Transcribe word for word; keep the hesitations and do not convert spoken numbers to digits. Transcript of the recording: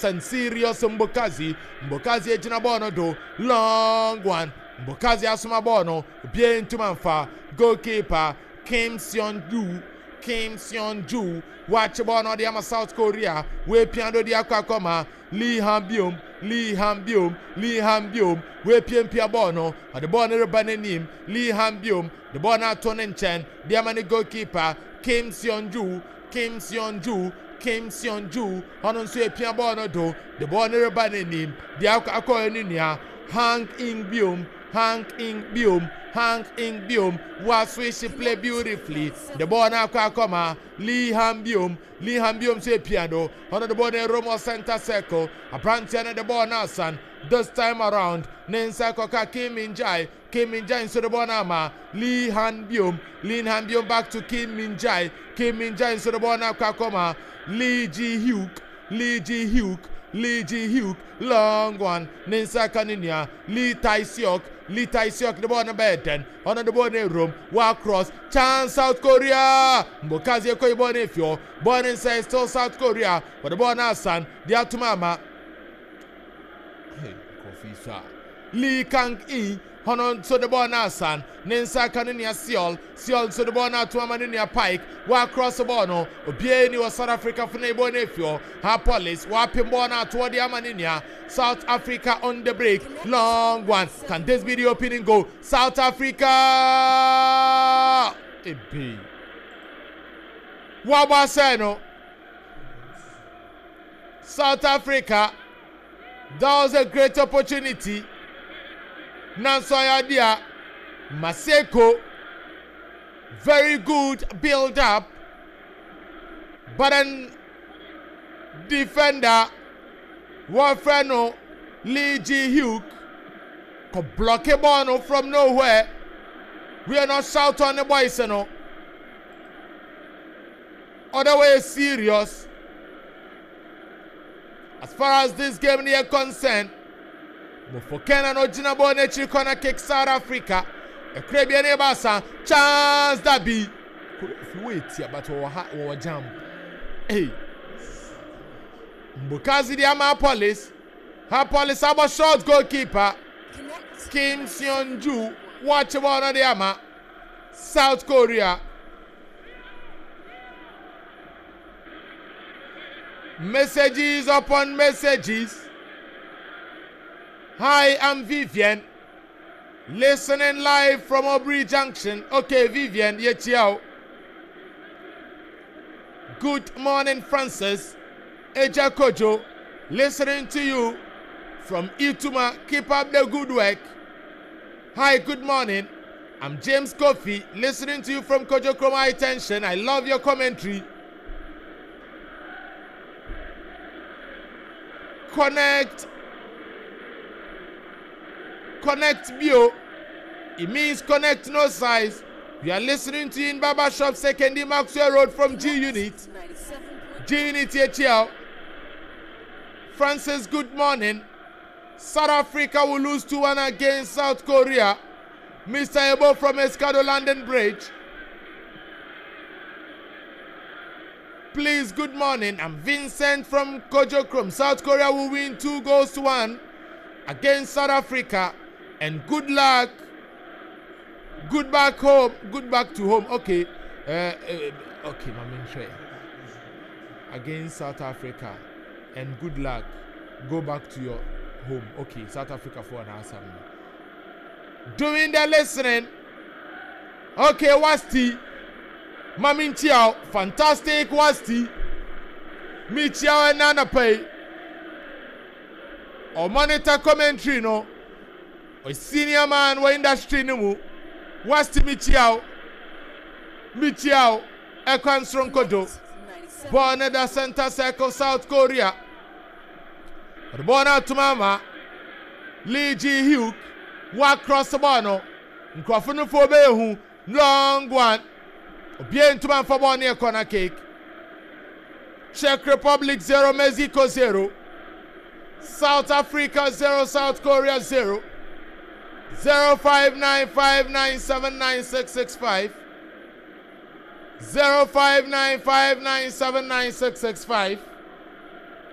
and serious Mbokazi. Mbokazi ejina bono do. Long one. Mbokazi asuma bono. Bien to manfa. Goalkeeper. Kim Seon-ju. Kim Seon-ju. Watch bono di ama South Korea. We piano di akwa Lee Han-byum. Lee Han-byum. Lee Han-byum. We pian pia bono. Or the bono rebanenim. Lee Han-byum. The bono atonen chen. The amani goalkeeper. Kim Seon-ju. Kim Seon-ju. Kim Seon-ju. Honon so pia bono do. The bono rebanenim. The akwa ninia. Hang In-byum. Hang In-byum. Hang In-byum was switch play beautifully. The ball now come Lee Han-byum. Lee Han-byum say piano. Under the ball in Romo center circle. A branch and the ball now son. This time around. Nensa Koka Kim Min-jae. Kim Min-jae into the ball now. Lee Han-byum. Lee Han-byum back to Kim Min-jae. Kim Min-jae into the ball now come Lee Ji-hyuk. Lee Ji-hyuk. Lee Ji-hyuk. Long one. Nensa Kaninia. Lee Tai-seok. Lee Tai-seok the ball on the bed then. On the ball in the room. Walk across. Chance South Korea. Mbokazi eko the ball in fio. Ball inside still South Korea. But the ball now son. The Atumama. Hey, coffee sir. Lee Kang-hee. Honon so the ball now son. Nensa Kaninia Seol. Seol so the ball now to Amaninia Pike. Walk across the ball no. Obieni was South Africa for the ball in fio. Her police. Wapin ball now toward the Amaninia. South Africa on the break. Long one. Can this be the opening goal? South Africa. A B. Wabaseno. South Africa. That was a great opportunity. Nansoya Dia. Maseko. Very good build up. But then defender Warfreno Lee Ji-hyuk could block a ball from nowhere. We are not shouting on the boys, you know. Otherwise serious. As far as this game is concerned, Mofokena no Jinabo Nechi corner kick South Africa. A Caribbean Ebasa chance that be. If you wait here, but we'll jump. Hey. Mbokazi the Ama Police. Her police have a short goalkeeper. Kim Seon-ju. Watch one of the Ama. South Korea. Messages upon messages. Hi, I'm Vivian. Listening live from Aubrey Junction. Okay, Vivian, yetiao. Good morning, Francis. Eja Kojo, listening to you from Ituma. Keep up the good work. Hi, good morning. I'm James Kofi, listening to you from Kojo Chroma High Tension. I love your commentary. Connect. Connect Bio. It means connect no size. We are listening to you in Baba Shop, Second Maxwell Road from G Unit. G Unit H L. Francis, good morning. South Africa will lose two one against South Korea. Mister Ebo from Escado London Bridge. Please, good morning. I'm Vincent from Kojo Chrome. South Korea will win two goals to one against South Africa. And good luck. Good back home. Good back to home. Okay. Uh, uh, okay, my main try. Against South Africa. And good luck. Go back to your home. Okay, South Africa for an answer. Doing the listening. Okay, Wasti. Mamin Chiao. Fantastic, Wasti. Me Chiao and Nana Pay. Or monitor commentary, no. Or senior man, or industry, no. Wasti me Chiao. Me Chiao. Ekwan Strong Kodo. Born at the center circle, South Korea. Born out to Mama. Lee Ji-hyuk. Walk across the ball. Nkrofunu for Behu. Long one. Bien to man for one near corner kick. Czech Republic zero, Mexico zero. South Africa zero, South Korea zero. Zero five nine five nine seven nine six six five. Zero five nine five nine seven nine six six five.